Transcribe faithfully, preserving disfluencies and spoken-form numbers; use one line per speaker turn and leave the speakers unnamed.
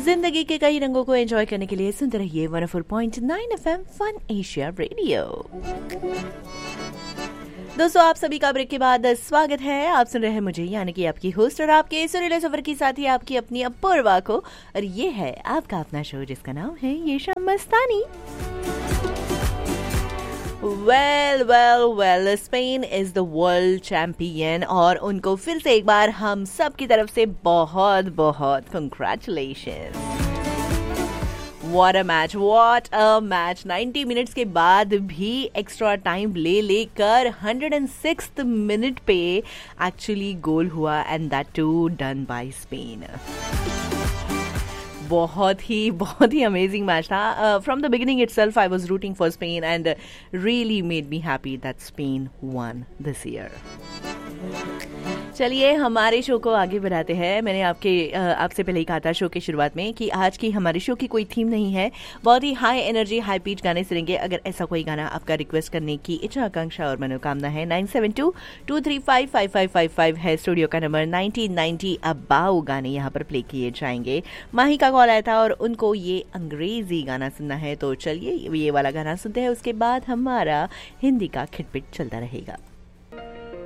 जिंदगी के कई रंगों को एंजॉय करने के लिए सुनते रहिए one O four point nine F M fun Asia radio. दोस्तों, आप सभी का ब्रेक के बाद स्वागत है। आप सुन रहे हैं मुझे, यानी कि आपकी होस्ट और आपके सुरीले सफर की साथी आपकी अपनी अपूर्वा को, और ये है आपका अपना शो जिसका नाम है ये शाम मस्तानी। Well well well Spain is the world champion, और उनको फिर से एक बार हम सब की तरफ से बहुत बहुत congratulation. What a match, what a match! Ninety minutes के बाद भी एक्स्ट्रा टाइम ले लेकर हंड्रेड एंड सिक्स्थ मिनट पे एक्चुअली गोल हुआ, and that to done by Spain. बहुत ही बहुत ही अमेजिंग मैच था। From the beginning itself I was rooting for Spain and really made me happy that Spain one this year. चलिए हमारे show को आगे बढ़ाते हैं। मैंने आपके आपसे पहले ही कहा था शो की शुरुआत में कि आज की हमारे शो की कोई थीम नहीं है, बहुत ही हाई एनर्जी हाई पीच गाने सुनेंगे। अगर ऐसा कोई गाना आपका रिक्वेस्ट करने की इच्छा आकांक्षा और मनोकामना है, nine seven to to three five five five five five है स्टूडियो का नंबर। नाइनटीन नाइंटी अबाउ गाने यहाँ पर प्ले किए जाएंगे। माही का कॉल आया था और उनको ये अंग्रेजी गाना सुनना है, तो चलिए ये वाला गाना सुनते हैं, उसके बाद हमारा हिंदी का खिटपिट चलता रहेगा।